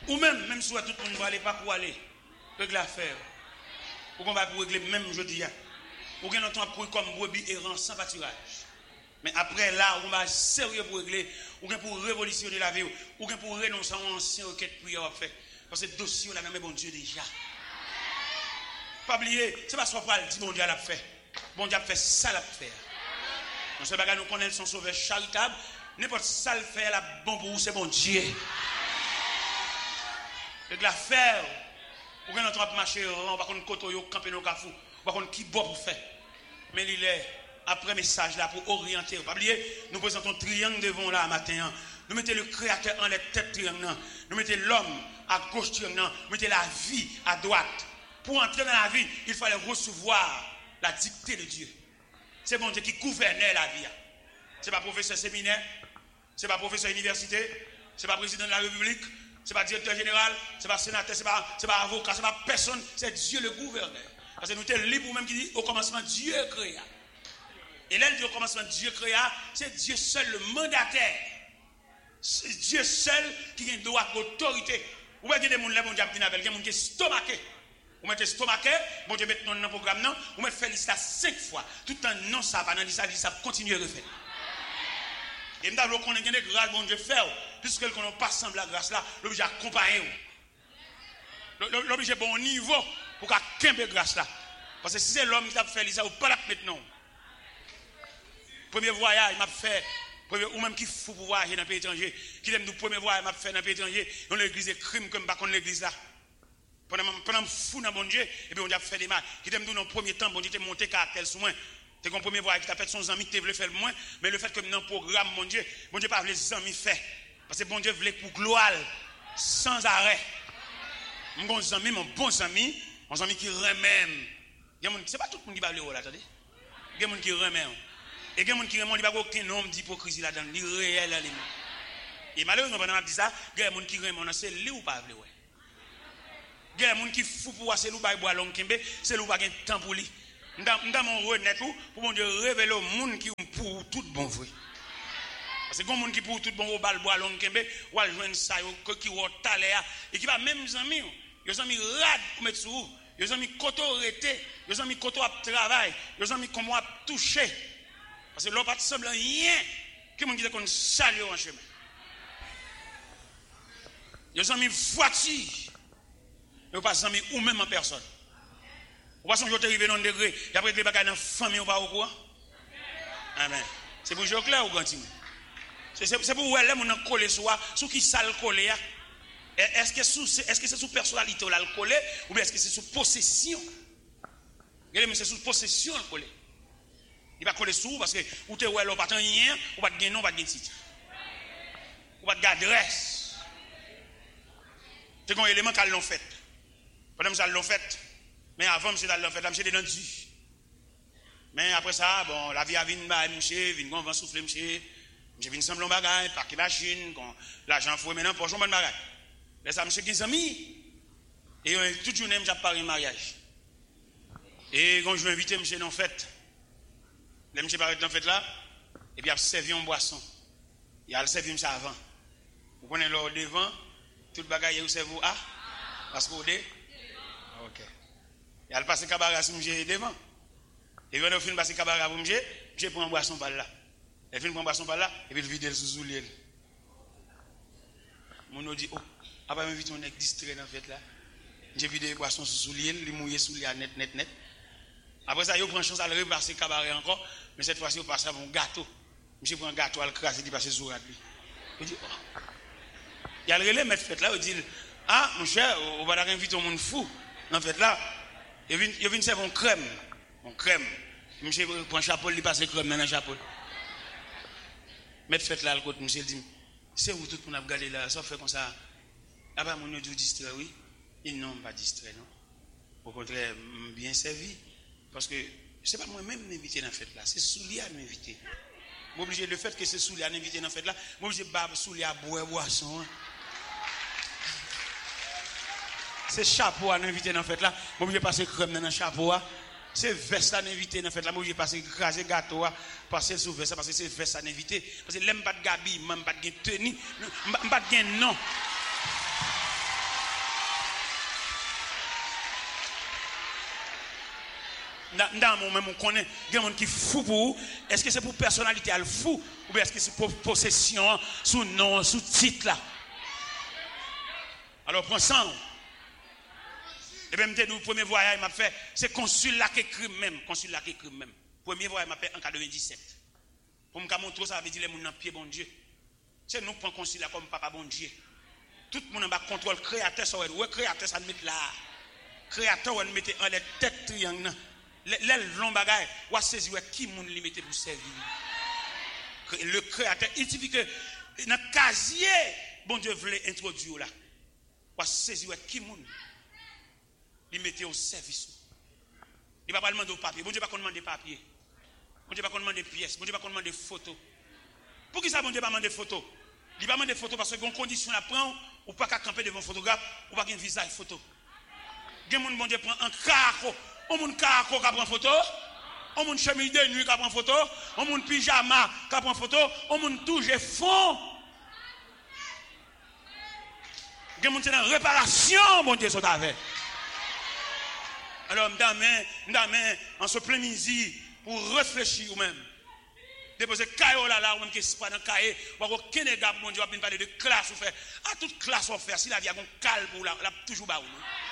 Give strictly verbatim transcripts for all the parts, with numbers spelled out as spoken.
Ou même, même si tout le monde va aller, pas pour aller, régler l'affaire. Ou qu'on va pour régler même jeudi. Ou qu'on entend pour comme brebis errant sans pâturage. Mais après là, on va sérieux pour régler, ou bien pour révolutionner la vie, ou bien pour renoncer à un ancien requête prière à faire. Parce que le dossier, on a même bon Dieu déjà. Pas oublier, c'est pas soit pour le dire bon Dieu l'a fait. Bon Dieu a fait ça l'a fait. On sait pas nous connaître son sauveur charitable, n'importe ça le fait la bon pour vous, c'est bon Dieu. Et de la faire, ou bien on va marcher, on va qu'on côté yo camper nos cafou, on va qu'on qui boit pour faire. Mais il est après message là pour orienter. Pas oublier, nous présentons triangle devant là matin. Nous mettons le créateur en les têtes triangle. Nous mettons l'homme à gauche triangle. Nous mettons la vie à droite. Pour entrer dans la vie, il fallait recevoir la dictée de Dieu. C'est bon Dieu qui gouvernait la vie. C'est pas professeur séminaire, c'est pas professeur université, c'est pas président de la République, c'est pas directeur général, c'est pas sénateur, c'est pas c'est pas avocat, c'est pas personne, c'est Dieu le gouverneur. Parce que nous sommes libres même qui dit au commencement Dieu créa. Et là, il dit au commencement Dieu créa, c'est Dieu seul le mandataire. C'est Dieu seul qui a le droit d'autorité. Vous voyez des gens là, bon Dieu, il y a des gens qui sont stomaqués. Vous mettez stomaqué, bon Dieu, mettez dans le programme, non, vous mettez faire ça cinq fois. Tout le temps, non, ça va, dans l'histoire, ça continue à refaire. Et nous avons connaître des grâces, bon Dieu, faire, puisque nous n'avons pas semblé la grâce là, l'obligé d'accompagner. L'obligé bon niveau pour qu'il y ait grâce là. Parce que si c'est l'homme qui a fait ça, vous ne pouvez pas la maintenant. Premier voyage, il m'a fait, ou même qui faut pour voyager dans le pays étranger, qui aime nous premier voyage, il m'a fait dans le pays étranger, dans l'église, crime comme pas contre l'église là. Pendant pendant fou dans bon Dieu, et puis on a fait des mal. Qui t'aime nous dans le premier temps, bon Dieu, t'es monté caractère sur moi. T'es comme premier voyage qui t'a fait son ami, t'es voulu faire le moins, mais le fait que dans le programme, mon Dieu, bon Dieu pas les amis fait. Parce que bon Dieu voulait pour gloire, sans arrêt. Mon bon ami, mon bon ami, mon ami qui remet. C'est pas tout le monde qui va le là, attendez. Il y a des gens qui remet. Et il y a des gens qui remet, il n'y a pas aucun homme d'hypocrisie là-dedans, il est réel là. Et malheureusement, pendant que je dis ça, il y a des gens qui remet, c'est lui ou pas, ouais. Il y a des gens qui fou pour voir c'est lui qui boit long kembe, c'est lui qui a un temps pour lui. Dans mon renet pour mon Dieu révéler au monde qui pour tout bon vrai. Parce que quand monde qui pour tout bon au bal bois long kembe, ou al joindre ça qui au taléa et qui va même amis, yo amis rad pour mettre sous, yo amis koto rete, yo amis koto à travail, yo amis comment à toucher. Parce que l'on pas semble rien que mon qui qu'on salut en chemin. Yo amis voiture. Yo pas amis ou même en personne. Ou pas son jour arrivé dans un degré, et après les bagages dans la famille ou pas au courant. Amen. C'est pour jouer clair ou grand team. C'est pour où elle est collé sur sous qui ça le collé. Est-ce que c'est est-ce que c'est sous personnalité ou là le collé ou bien est-ce que c'est sous possession? Regardez, c'est sous possession le collé. Il va coller sous parce que ou te ouais là pas rien, ou pas de gain non, pas de titre. Ou pas de adresse. C'est un élément qu'elle l'ont fait. Pendant que ça l'ont fait. Mais avant, monsieur, dans fait, là, monsieur, dans du. Mais après ça, bon, la vie a venu, monsieur, vient qu'on va souffler, monsieur. Monsieur vient sembler un bagage, parquer machine, l'argent fouet maintenant, pour jouer un bagage. Mais ça, monsieur, qui est amis. Et toute journée, j'ai parlé mariage. Et quand je vais inviter monsieur dans la fête, le monsieur paraît dans la fête là, et puis il a servi une boisson. Il a servi monsieur avant. Vous connaissez l'ordre devant, tout le bagage, il servi à, parce que vous dites, ok. Et elle passe cabaret sur monsieur devant. Et quand elle finit passer cabaret pour monsieur, monsieur prend une boisson par là. Elle finit prendre une boisson par là, et puis elle vide le sous-soulier. Mon nous dit, oh, après m'invite on est distrait dans la fête là. J'ai vidé une boisson sous-soulier, il mouillé sous les net, net, net. Après ça, il prend chance à le repasser cabaret encore, mais cette fois-ci, il passe à un gâteau. Monsieur prend un gâteau, il crasse, il passe sur lui. Il dit, oh. Il y a le relais, mettre fête là, il dit, ah, mon cher, on va inviter un monde fou dans la fête là. Il vient servir une crème. Une crème. Monsieur prend un chapeau, il passe crème dans le chapeau. Mettre fête là, le côté, monsieur dit, c'est où tout le monde a regardé là, ça fait comme ça. Après, mon Dieu distrait, oui. Ils n'ont pas distrait, non. Au contraire, bien servi. Parce que ce n'est pas moi-même m'inviter dans la fête là, c'est Soulia à m'inviter. Je suis obligé, le fait que c'est Soulia à m'inviter dans la fête là, je suis obligé de Soulia à boire boisson. C'est chapeau à m'inviter dans la fête là, je suis obligé de passer crème dans le chapeau. C'est veste à m'inviter dans la fête là, je suis obligé de passer craser gâteau, passer sous veste parce que c'est veste à m'inviter. Parce que l'aime pas de gabi, même pas de tenue, pas de non. dans mon même on connaît il y a des gens qui fou pour est-ce que c'est pour personnalité elle fou ou bien est-ce que c'est pour possession sous nom sous titre là alors prends ça et bien nous premier voyage m'a fait c'est consul là qui écrit même consul là qui écrit même premier voyage m'a fait en quatre-vingt-dix-sept pour me montrer ça veut dire les gens dans pied bon Dieu c'est nous prend consul là comme papa bon Dieu tout le monde en bas contrôle créateur ça ouais créateur ça met là créateur on mettait en les têtes triangle les longs bagages ou saisir qui moun li mettait pour servir le créateur il suffit que dans casier bon Dieu voulait introduire là ou saisir qui moun li mettait au service il va pas demander au papier bon Dieu pas demander papier bon Dieu pas demander pièces bon Dieu pas demander photo pour qui ça bon Dieu pas demander photo il va demander photo parce que une condition la prend ou pas qu'à camper devant photographe ou pas qu'un visage photo gen moun bon Dieu prend un carco on moun carco qui prend photo on moun chemise de nuit qui prend photo on moun pyjama qui prend photo on moun touche fond gen moun c'est dans réparation bon Dieu sont avec alors m'dame m'dame en ce plein midi pour réfléchir ou même déposer caillou là là ou même qui se pas dans cahier ou aucun gars mon Dieu va parler de classe ou faire à toute classe on faire si la vie a un calme pour la toujours ba ou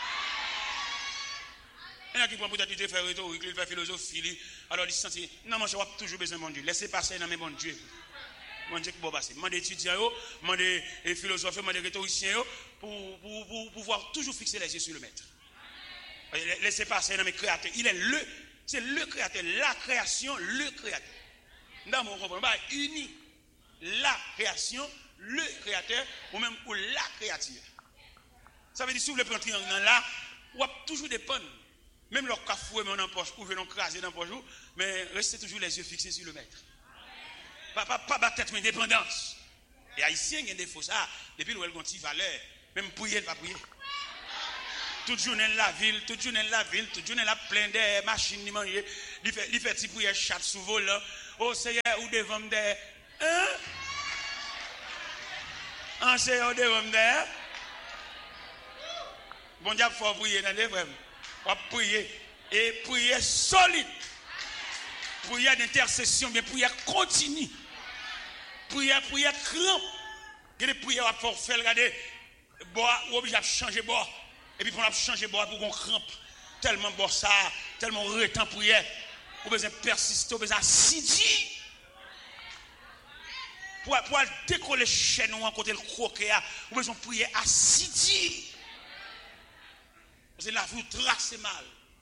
il y a qui prend peut-être il fait rhétorique il fait philosophie alors il se sent non moi je vais toujours besoin de mon Dieu laissez passer dans mes bon Dieu mon Dieu qui va passer demandez étudiants yo demandez philosophes demandez rhétoriciens yo pour pour pour pouvoir toujours fixer les yeux sur le maître laissez passer dans mes créateurs il est le c'est le créateur la création le créateur dans mon comprendre bah uni la création le créateur ou même pour la créature ça veut dire si vous voulez prendre triangle là ou toujours dépendre même leur cafoué mais on en poche ou venons craser dans poche mais restez toujours les yeux fixés sur le maître pas pas pas battre tête indépendance et haïtien il y a des faux ça depuis nous elle gonti valeur même prier pas prier toute journée la ville toute journée la ville toute journée la plein de machines ni manger il fait il fait petit prier chat sous volant oh Seigneur ou devant me hein en Seigneur devant me bon Dieu faut prier dans les frères on va prier et prier solide prière d'intercession mais prière continue prière prière crampe il y a des prières à faire faire regarder bois ou obligé de changer bois et puis pour changer bois pour qu'on crampe tellement bon ça tellement retent prière ou besoin persister ou besoin assidu pour pour décoller chaîne ou en côté le croquer ou besoin prier assidu parce que la vie trace mal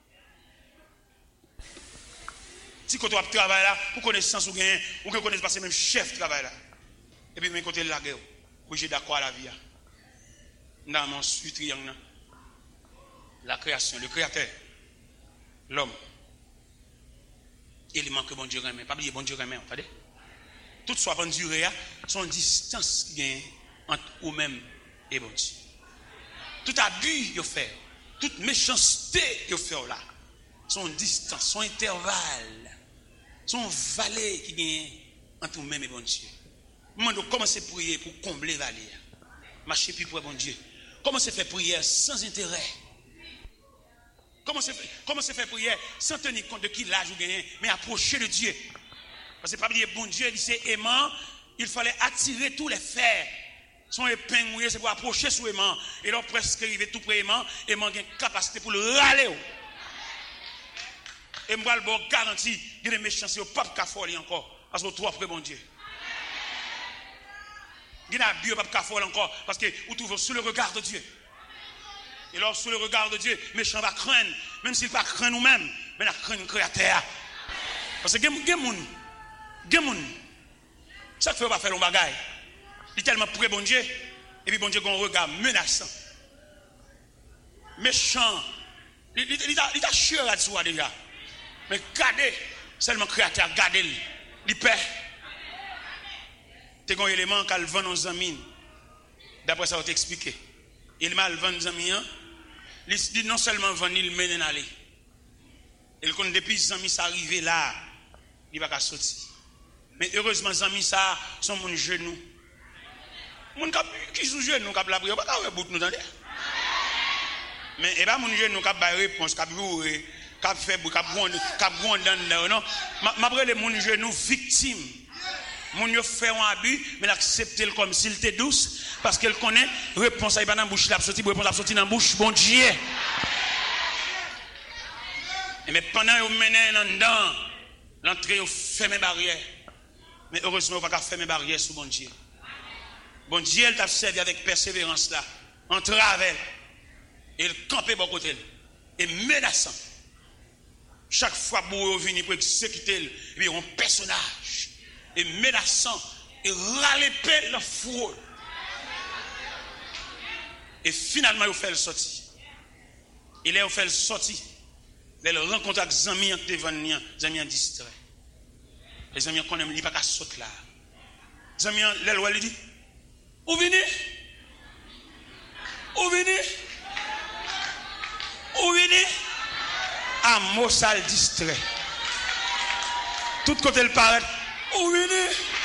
si quand tu travailles là pour connaissance ou gain ou que connaisse pas même chef travail là et puis même côté la guerre oui j'ai d'accord à la vie dans mon triangle la création le créateur l'homme élément que bon Dieu remet pas oublier bon Dieu remet entendez toute soit bonne durée son distance qui gagne entre ou même et bon Dieu tout abus yo fait toute méchanceté yo fait là son distance son intervalle son vallée qui gagne entre ou même et bon Dieu demande commencer à prier pour combler vallée marcher plus pour bon Dieu commencer à faire prière sans intérêt comment se fait comment se fait prière sans tenir compte de qui l'âge ou gagner mais approcher de Dieu parce que pas dire bon Dieu il c'est aimant il fallait attirer tous les fers son épingle c'est pour approcher sous aimant et là presque arriver tout près aimant aimant a une capacité pour le râler et moi le bon garantie il y a des méchancetés au pape cafoli encore parce que trop après bon Dieu il y a Dieu pape cafoli encore parce que vous trouvez sous le regard de Dieu. Et alors, sous le regard de Dieu, méchant va craindre, même s'il ne va pas craindre nous-mêmes, mais il va craindre le créateur. Parce que, il y a des gens, il y a des gens, ça ne fait pas faire le bagage. Il est tellement près bon Dieu, et puis bon Dieu a un regard menaçant. Méchant. Il a chié là-dessus déjà. Mais gardez, seulement le créateur, gardez-le. Il paie. C'est un élément qu'elle vend nos amis. D'après ça, on t'a expliqué. Il m'a vendu des amis. Il dit non seulement vendre, il mène aller. Et quand depuis les amis sont arrivés là, il va pas sortir. Mais heureusement, les amis ça sont mon genou. Mon cap qui sont genou, cap la prière, pas bout nous entendez. Mais et pas mon genou cap ba réponse, cap jouer, cap fait cap bon cap bon dans non m'après les moun genou victime moun yo fait un abus mais l'accepter comme s'il était douce parce qu'elle connaît réponse à pas dans bouche la sorti réponse la sorti dans bouche bon Dieu. Et mais pendant yo mené dans dedans l'entrée yo fermer barrière mais heureusement on pas fermer barrière sous bon Dieu. Bon Dieu elle t'a servi avec persévérance là en travers et il campait bon côté et menaçant chaque fois pour venir pour exécuter et puis un personnage et menaçant et râler le four et finalement il fait le sortir il est fait le sortir il rencontre avec Zami en devant Zami en distrait les amis connaissent il pas qu'à sauter là Zami l'elle lui dit où venez où venez où venez à Mossal distrait tout côté le paraît où venez